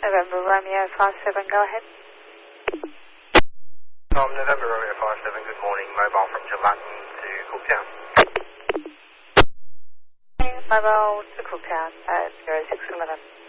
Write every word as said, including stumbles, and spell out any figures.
November Romeo five seven, go ahead. Um, November Romeo five seven, good morning. Mobile from Gelatin to Cooktown. Mobile to Cooktown at zero six eleven.